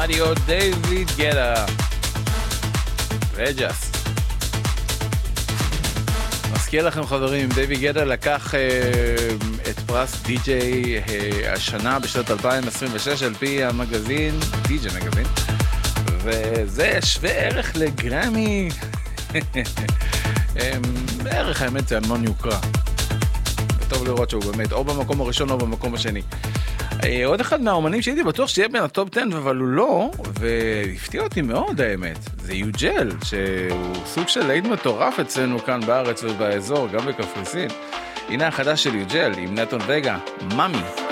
ברדיו, דיוויד גטה וג'אסט. מזכיר לכם חברים, דיוויד גטה לקח את פרס די-ג'יי השנה בשנת 2026 על פי המגזין, די-ג'יי מגזין, וזה שווה ערך לגרמי. בערך האמת זה אלמון יוקרה, וטוב לראות שהוא באמת או במקום הראשון או במקום השני. עוד אחד מהאומנים שהייתי בטוח שיהיה בין הטופ 10, אבל הוא לא, והפתיע אותי מאוד האמת, זה יוג'ל, שהוא סוג של להיט מטורף אצלנו כאן בארץ ובאזור, גם בקפריסין. הנה החדש של יוג'ל עם נתון וגה, מאמי.